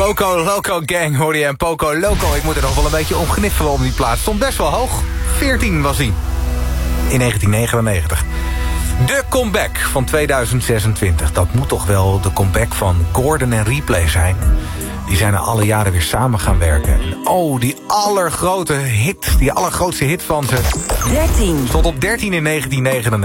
Poco Loco Gang hoorde je en Poco Loco. Ik moet er nog wel een beetje om gniffelen om die plaats. Stond best wel hoog. 14 was hij. In 1999. De comeback van 2026. Dat moet toch wel de comeback van Gordon en Replay zijn. Die zijn er alle jaren weer samen gaan werken. En die allergrootste hit van ze. 13. Stond op 13 in 1999.